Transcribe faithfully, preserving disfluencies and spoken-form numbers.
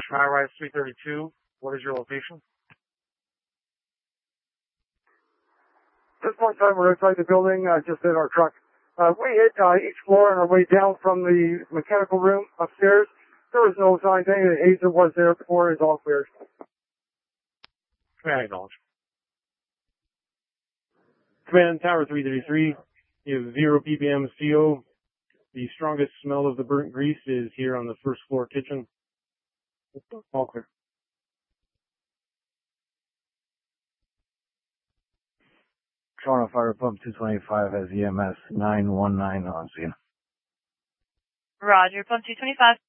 High-rise three thirty-two. What is your location? At this point in time, we're outside the building, uh, just in our truck. Uh, we hit uh, each floor on our way down from the mechanical room upstairs. There was no signs. Any of the aids that was there before is all cleared. Command acknowledge. Command Tower three thirty-three. You have zero P P M C O. The strongest smell of the burnt grease is here on the first floor kitchen. All clear. Toronto Fire Pump two twenty-five has E M S nine one nine on scene. Roger, Pump two twenty-five.